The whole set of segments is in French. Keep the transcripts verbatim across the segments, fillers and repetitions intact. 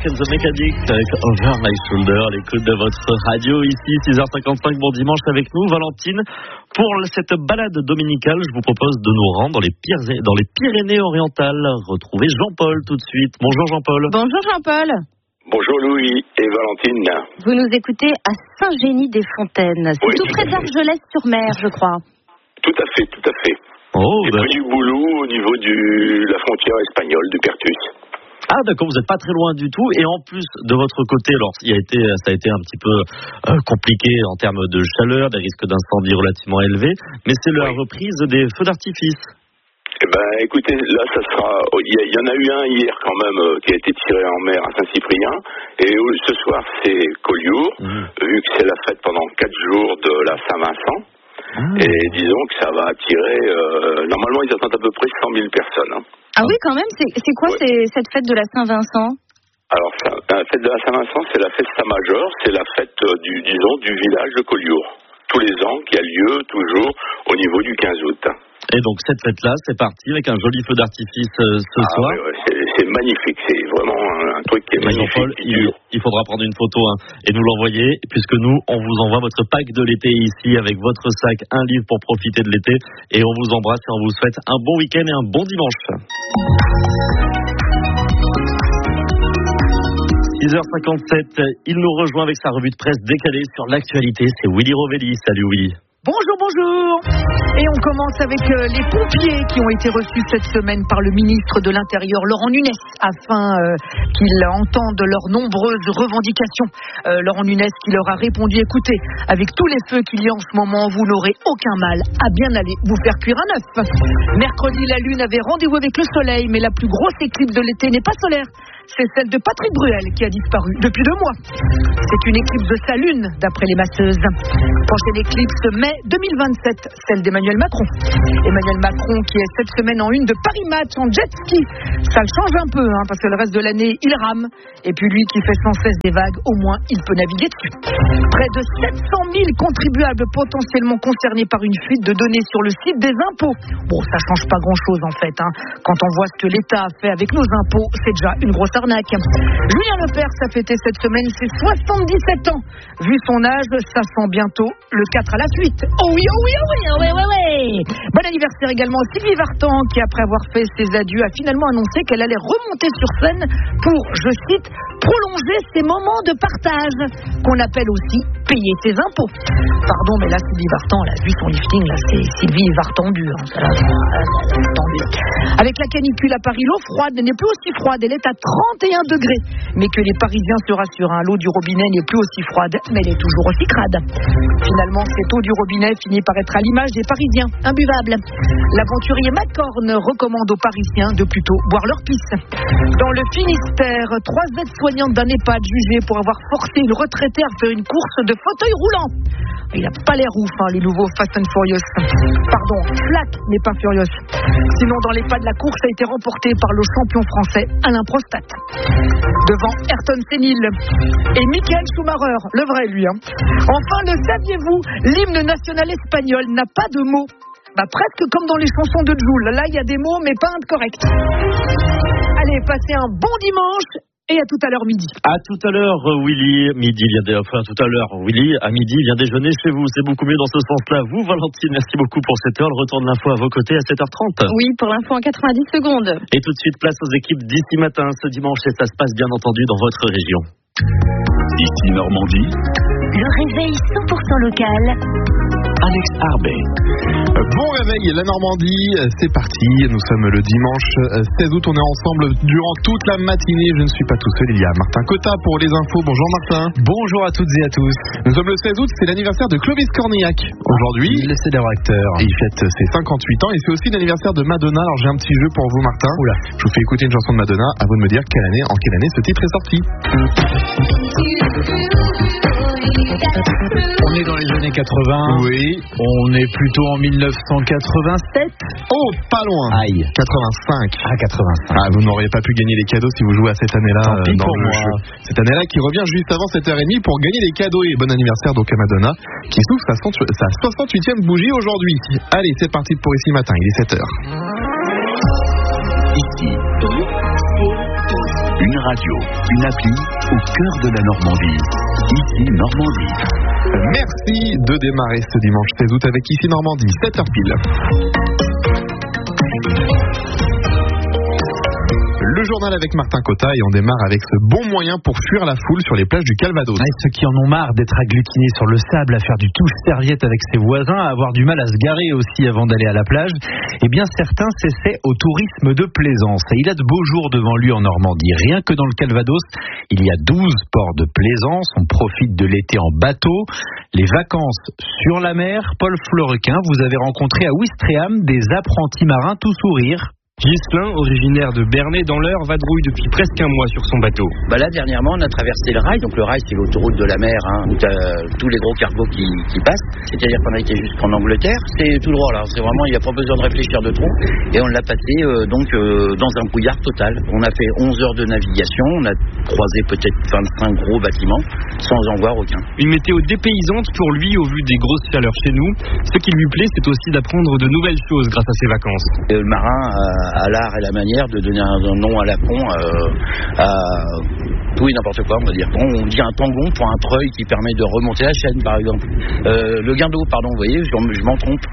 Mike and the Mechanics avec Over My Shoulder, à l'écoute de votre radio ici, six heures cinquante-cinq, bon dimanche avec nous, Valentine. Pour cette balade dominicale, je vous propose de nous rendre dans les, Pyr- dans les Pyrénées-Orientales. Retrouvez Jean-Paul tout de suite. Bonjour Jean-Paul. Bonjour Jean-Paul. Bonjour Louis et Valentine. Vous nous écoutez à Saint-Génie-des-Fontaines. C'est oui, tout près d'Argelès-sur-Mer, je crois. Tout à fait, tout à fait. Oh, et bah... près du Boulou, au niveau de la frontière espagnole de Pertus. Ah d'accord, vous n'êtes pas très loin du tout, et en plus de votre côté, alors il a été, ça a été un petit peu euh, compliqué en termes de chaleur, des risques d'incendie relativement élevés, mais c'est la oui. reprise des feux d'artifice. Eh ben, écoutez, là, ça sera. Il y, y en a eu un hier quand même euh, qui a été tiré en mer à Saint-Cyprien, et euh, ce soir c'est Collioure, mmh. vu que c'est la fête pendant quatre jours de la Saint-Vincent. Mmh. Et disons que ça va attirer. Euh, normalement, ils attendent à peu près cent mille personnes. Hein. Ah oui, quand même. C'est, c'est quoi ouais. c'est, cette fête de la Saint-Vincent? Alors, ça, la fête de la Saint-Vincent, c'est la festa majeure, c'est la fête euh, du, disons, du village de Collioure, tous les ans, qui a lieu toujours au niveau du quinze août. Et donc cette fête-là, c'est parti avec un joli feu d'artifice euh, ce ah, soir. Oui, ouais, c'est, c'est magnifique, c'est vraiment un, un truc qui est et magnifique. Jean-Paul, il, il faudra prendre une photo hein, et nous l'envoyer, puisque nous, on vous envoie votre pack de l'été ici avec votre sac, un livre pour profiter de l'été, et on vous embrasse et on vous souhaite un bon week-end et un bon dimanche. six heures cinquante-sept, il nous rejoint avec sa revue de presse décalée sur l'actualité, c'est Willy Rovelli. Salut Willy. Bonjour, bonjour. Et on commence avec euh, les pompiers qui ont été reçus cette semaine par le ministre de l'Intérieur, Laurent Nunez, afin euh, qu'ils entendent leurs nombreuses revendications. Euh, Laurent Nunez qui leur a répondu, écoutez, avec tous les feux qu'il y a en ce moment, vous n'aurez aucun mal à bien aller vous faire cuire un œuf. Mercredi, la Lune avait rendez-vous avec le Soleil, mais la plus grosse éclipse de l'été n'est pas solaire. C'est celle de Patrick Bruel qui a disparu depuis deux mois. C'est une éclipse de sa lune, d'après les masseuses. Prochaine éclipse, mai deux mille vingt-sept, celle d'Emmanuel Macron. Emmanuel Macron qui est cette semaine en une de Paris Match en jet ski. Ça le change un peu, hein, parce que le reste de l'année, il rame. Et puis lui qui fait sans cesse des vagues, au moins, il peut naviguer dessus. Près de sept cent mille contribuables potentiellement concernés par une fuite de données sur le site des impôts. Bon, ça change pas grand-chose en fait. Hein. Quand on voit ce que l'État a fait avec nos impôts, c'est déjà une grosse arnaque. Julien Lepers a fêté cette semaine ses soixante-dix-sept ans. Vu son âge, ça sent bientôt le quatre à la suite. Oh oui, oh oui, oh oui, oh oui, oh oui. Bon anniversaire également à Sylvie Vartan qui, après avoir fait ses adieux, a finalement annoncé qu'elle allait remonter sur scène pour, je cite, prolonger ses moments de partage, qu'on appelle aussi payer ses impôts. Pardon, mais là, Sylvie Vartan, elle a vu son lifting, là, c'est Sylvie Vartandu. Hein, ça, là, avec la canicule à Paris, l'eau froide n'est plus aussi froide, elle est à trente et un degrés. Mais que les Parisiens se rassurent, hein, l'eau du robinet n'est plus aussi froide, mais elle est toujours aussi crade. Finalement, cette eau du robinet finit par être à l'image des Parisiens, imbuvable. L'aventurier Macorne recommande aux Parisiens de plutôt boire leur pisse. Dans le Finistère, trois aides-soignantes d'un EHPAD jugées pour avoir forcé une retraitée à faire une course de fauteuil roulant. Il n'a pas l'air ouf, hein, le nouveau Fast and Furious. Pardon, Flack, mais pas Furious. Sinon, dans l'EHPAD, la course a été remportée par le champion français Alain Prostat. Devant Ayrton Senil et Michael Schumacher, le vrai lui. Hein. Enfin, le saviez-vous, l'hymne national espagnol n'a pas de mots. Bah, presque comme dans les chansons de Jul. Là, il y a des mots, mais pas un correct. Allez, passez un bon dimanche. Et à tout à l'heure midi. À tout à l'heure, Willy. Midi vient dé... enfin, tout à l'heure, Willy. À midi, vient déjeuner chez vous. C'est beaucoup mieux dans ce sens-là. Vous, Valentine, merci beaucoup pour cette heure. Le retour de l'info à vos côtés à sept heures trente. Oui, pour l'info en quatre-vingt-dix secondes. Et tout de suite, place aux équipes d'ici matin, ce dimanche. Et ça se passe bien entendu dans votre région. Ici Normandie. Le réveil cent pour cent local. Alex Arbet. Bon réveil, la Normandie, c'est parti. Nous sommes le dimanche seize août. On est ensemble durant toute la matinée. Je ne suis pas tout seul. Il y a Martin Cotta pour les infos. Bonjour Martin. Bonjour à toutes et à tous. Nous sommes le seize août. C'est l'anniversaire de Clovis Cornillac. Aujourd'hui, il est célèbre acteur. Et il fête ses cinquante-huit ans. Et c'est aussi l'anniversaire de Madonna. Alors j'ai un petit jeu pour vous, Martin. Oula. Je vous fais écouter une chanson de Madonna. À vous de me dire quelle année, en quelle année ce titre est sorti. On est dans les années quatre-vingts. Oui. On est plutôt en dix-neuf cent quatre-vingt-sept. Oh, pas loin. Aïe. quatre-vingt-cinq. Ah, quatre-vingt-cinq. Ah, vous n'auriez pas pu gagner les cadeaux si vous jouez à cette année-là. Tant pis euh, dans pour le moi. jeu. Cette année-là qui revient juste avant sept heures trente pour gagner des cadeaux. Et bon anniversaire donc à Madonna qui souffle sa, sa soixante-huitième bougie aujourd'hui. Allez, c'est parti pour ici matin. Il est sept heures. Ici. Une radio, une appli au cœur de la Normandie. Ici Normandie. Merci de démarrer ce dimanche seize août avec Ici Normandie, sept heures pile. Le journal avec Martin Cotta et on démarre avec ce bon moyen pour fuir la foule sur les plages du Calvados. Et ceux qui en ont marre d'être agglutinés sur le sable, à faire du touche-serviette avec ses voisins, à avoir du mal à se garer aussi avant d'aller à la plage, eh bien certains s'essaient au tourisme de plaisance. Et il a de beaux jours devant lui en Normandie. Rien que dans le Calvados, il y a douze ports de plaisance. On profite de l'été en bateau. Les vacances sur la mer. Paul Florequin, vous avez rencontré à Ouistreham des apprentis marins tout sourire. Ghislain, originaire de Bernay dans l'Eure, vadrouille depuis presque un mois sur son bateau. Bah là, dernièrement, on a traversé le rail. Donc le rail, c'est l'autoroute de la mer, hein, où tu as tous les gros cargos qui, qui passent. C'est-à-dire qu'on a été jusqu'en Angleterre. C'est tout droit là. C'est vraiment, il n'y a pas besoin de réfléchir de trop. Et on l'a passé euh, donc euh, dans un brouillard total. On a fait onze heures de navigation. On a croisé peut-être vingt-cinq gros bâtiments sans en voir aucun. Une météo dépaysante pour lui au vu des grosses chaleurs chez nous. Ce qui lui plaît, c'est aussi d'apprendre de nouvelles choses grâce à ses vacances. Et le marin a à l'art et la manière de donner un, un nom à la con, euh, à tout et n'importe quoi, on va dire. Bon, on dit un tangon pour un treuil qui permet de remonter la chaîne, par exemple. Euh, le guindeau, pardon, vous voyez, je, je m'en trompe.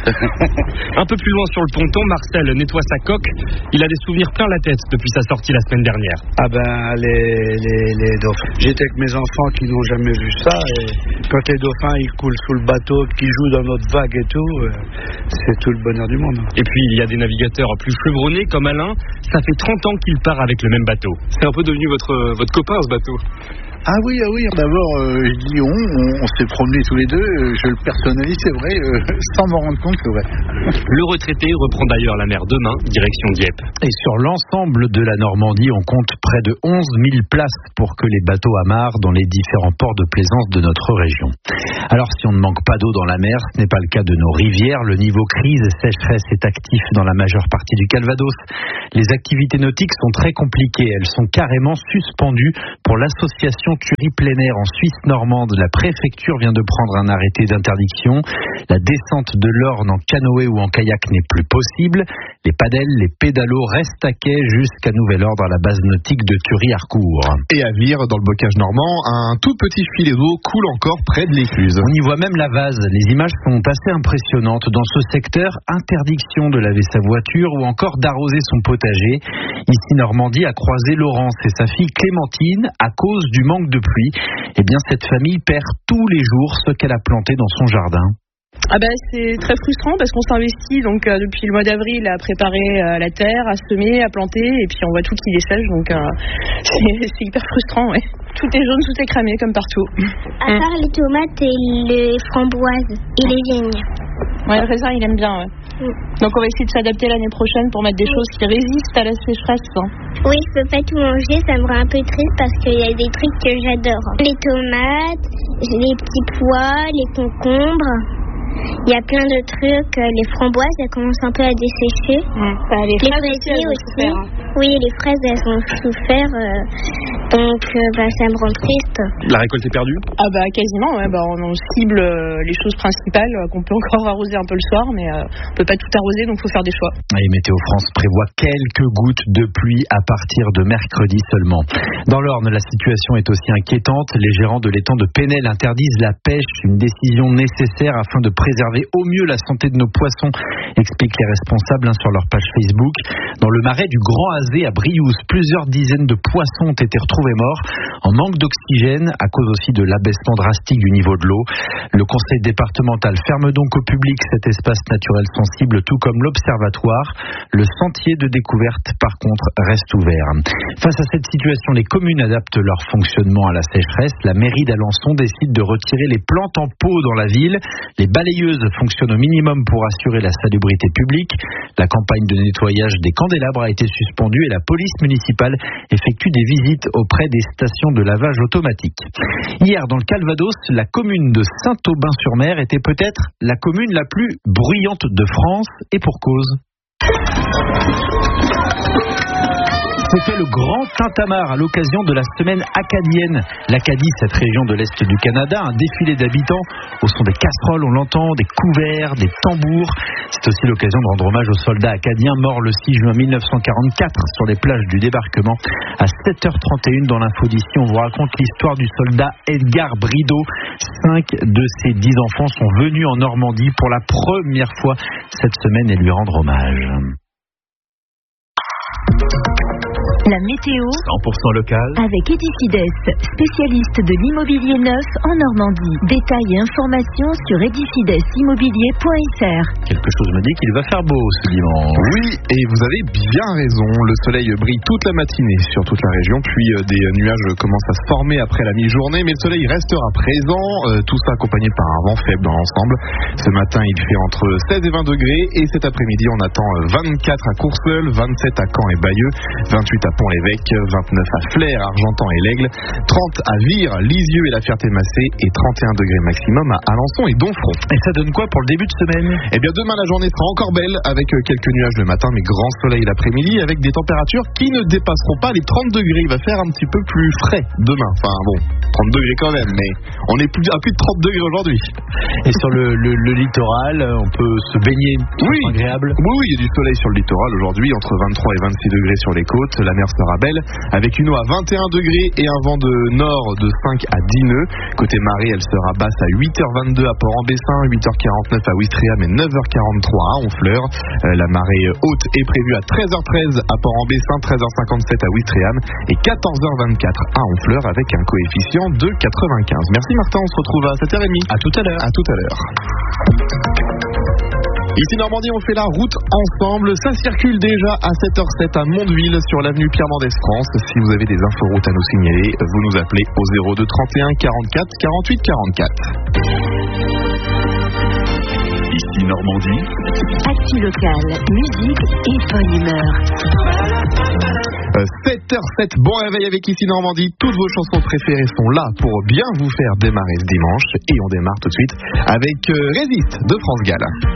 Un peu plus loin sur le ponton, Marcel nettoie sa coque. Il a des souvenirs plein la tête depuis sa sortie la semaine dernière. Ah ben, les, les, les dauphins. J'étais avec mes enfants qui n'ont jamais vu ça. Et quand les dauphins, ils coulent sous le bateau, qui jouent dans notre vague et tout, c'est tout le bonheur du monde. Et puis, il y a des navigateurs plus chevronnés comme Alain. Ça fait trente ans qu'il part avec le même bateau. C'est un peu devenu votre, votre copain, ce bateau. Ah oui, ah oui, d'abord, euh, je dis on, on, on s'est promenés tous les deux, euh, je le personnalise, c'est vrai, euh, sans m'en rendre compte, c'est vrai. Le retraité reprend d'ailleurs la mer demain, direction Dieppe. Et sur l'ensemble de la Normandie, on compte près de onze mille places pour que les bateaux amarrent dans les différents ports de plaisance de notre région. Alors, si on ne manque pas d'eau dans la mer, ce n'est pas le cas de nos rivières. Le niveau crise et sécheresse est actif dans la majeure partie du Calvados. Les activités nautiques sont très compliquées. Elles sont carrément suspendues pour l'association Curie plein air en Suisse normande. La préfecture vient de prendre un arrêté d'interdiction. La descente de l'Orne en canoë ou en kayak n'est plus possible. Les padelles, les pédalos restent à quai jusqu'à nouvel ordre à la base nautique de Thury-Harcourt. Et à Vire, dans le bocage normand, un tout petit filet d'eau coule encore près de l'écluse. On y voit même la vase. Les images sont assez impressionnantes. Dans ce secteur, interdiction de laver sa voiture ou encore d'arroser son potager. Ici, Normandie a croisé Laurence et sa fille Clémentine à cause du manque de pluie. Eh bien, cette famille perd tous les jours ce qu'elle a planté dans son jardin. Ah ben, c'est très frustrant parce qu'on s'investit donc euh, depuis le mois d'avril à préparer euh, la terre, à semer, à planter et puis on voit tout qui dessèche donc euh, c'est, c'est hyper frustrant, ouais. Tout est jaune, tout est cramé comme partout. À part les tomates et les framboises et les vignes. Ouais, le raisin il aime bien, ouais. Mm. Donc on va essayer de s'adapter l'année prochaine pour mettre des choses qui résistent à la sécheresse. Hein. Oui, je peux pas tout manger, ça me rend un peu triste parce qu'il y a des trucs que j'adore. Les tomates, les petits pois, les concombres. Il y a plein de trucs, les framboises, elles commencent un peu à dessécher. Mmh. Bah, les les fraises aussi. aussi. Oui, les fraises, elles ont souffert, euh, donc euh, bah, ça me rend triste. La récolte est perdue ? Ah bah quasiment, ouais. Bah, on, on cible euh, les choses principales, euh, qu'on peut encore arroser un peu le soir, mais euh, on peut pas tout arroser, donc il faut faire des choix. Et Météo France prévoit quelques gouttes de pluie à partir de mercredi seulement. Dans l'Orne, la situation est aussi inquiétante. Les gérants de l'étang de Pénel interdisent la pêche, une décision nécessaire afin de préserver au mieux la santé de nos poissons, expliquent les responsables hein, sur leur page Facebook. Dans le marais du Grand Azé à Briouze, plusieurs dizaines de poissons ont été retrouvés morts en manque d'oxygène à cause aussi de l'abaissement drastique du niveau de l'eau. Le conseil départemental ferme donc au public cet espace naturel sensible, tout comme l'observatoire. Le sentier de découverte, par contre, reste ouvert. Face à cette situation, les communes adaptent leur fonctionnement à la sécheresse. La mairie d'Alençon décide de retirer les plantes en pot dans la ville. Les balayeuses fonctionnent au minimum pour assurer la salubrité publique. La campagne de nettoyage des candélabres a été suspendue et la police municipale effectue des visites auprès des stations de lavage automatique. Hier, dans le Calvados, la commune de Saint-Aubin-sur-Mer était peut-être la commune la plus bruyante de France, et pour cause. C'était le grand tintamarre à l'occasion de la semaine acadienne. L'Acadie, cette région de l'Est du Canada, un défilé d'habitants au son des casseroles, on l'entend, des couverts, des tambours. C'est aussi l'occasion de rendre hommage aux soldats acadiens morts le six juin mille neuf cent quarante-quatre sur les plages du débarquement. À sept heures trente et une dans l'info d'ici, on vous raconte l'histoire du soldat Edgar Brideau. Cinq de ses dix enfants sont venus en Normandie pour la première fois cette semaine et lui rendre hommage. La météo cent pour cent local avec Edifides, spécialiste de l'immobilier neuf en Normandie. Détails et informations sur edifides immobilier point f r. Quelque chose me dit qu'il va faire beau ce dimanche. Oui, et vous avez bien raison. Le soleil brille toute la matinée sur toute la région, puis des nuages commencent à se former après la mi-journée, mais le soleil restera présent, euh, tout ça accompagné par un vent faible dans l'ensemble. Ce matin, il fait entre seize et vingt degrés, et cet après-midi, on attend vingt-quatre à Courseulles, vingt-sept à Caen et Bayeux, vingt-huit à Pont-l'Évêque, vingt-neuf à Flers, Argentan et l'Aigle, trente à Vire, Lisieux et la Ferté-Massé, et trente et un degrés maximum à Alençon et Donfront. Et ça donne quoi pour le début de semaine? Eh bien demain la journée sera encore belle avec quelques nuages le matin mais grand soleil l'après-midi avec des températures qui ne dépasseront pas les trente degrés. Il va faire un petit peu plus frais demain. Enfin bon, trente degrés quand même, mais on est plus, à plus de trente degrés aujourd'hui. Et sur le, le, le littoral, on peut se baigner, oui, agréable. Oui, oui, il y a du soleil sur le littoral aujourd'hui, entre vingt-trois et vingt-six degrés sur les côtes. La mer sera belle avec une eau à vingt et un degrés et un vent de nord de cinq à dix nœuds. Côté marée, elle sera basse à huit heures vingt-deux à Port-en-Bessin, huit heures quarante-neuf à Ouistreham et neuf heures quarante-trois à Honfleur. Euh, la marée haute est prévue à treize heures treize à Port-en-Bessin, treize heures cinquante-sept à Ouistreham et quatorze heures vingt-quatre à Honfleur avec un coefficient de quatre-vingt-quinze. Merci Martin, on se retrouve à sept heures trente. À tout à l'heure. À tout à l'heure. Ici Normandie, on fait la route ensemble. Ça circule déjà à sept heures sept à Mondeville sur l'avenue Pierre-Mendès-France. Si vous avez des inforoutes à nous signaler, vous nous appelez au zéro deux trente et un quarante-quatre quarante-huit quarante-quatre. Ici Normandie. Actu locale, musique et bonne humeur. sept heures sept, bon réveil avec Ici Normandie. Toutes vos chansons préférées sont là pour bien vous faire démarrer ce dimanche. Et on démarre tout de suite avec euh, Résiste de France Gall.